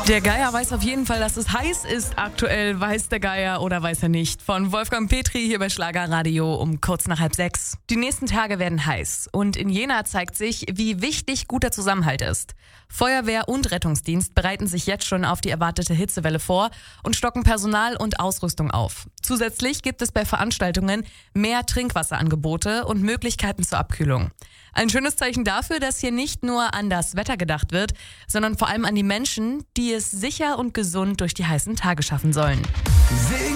Der Geier weiß auf jeden Fall, dass es heiß ist aktuell. Weiß der Geier oder weiß er nicht? Von Wolfgang Petri hier bei Schlagerradio um kurz nach 5:30. Die nächsten Tage werden heiß und in Jena zeigt sich, wie wichtig guter Zusammenhalt ist. Feuerwehr und Rettungsdienst bereiten sich jetzt schon auf die erwartete Hitzewelle vor und stocken Personal und Ausrüstung auf. Zusätzlich gibt es bei Veranstaltungen mehr Trinkwasserangebote und Möglichkeiten zur Abkühlung. Ein schönes Zeichen dafür, dass hier nicht nur an das Wetter gedacht wird, sondern vor allem an die Menschen, die es sicher und gesund durch die heißen Tage schaffen sollen.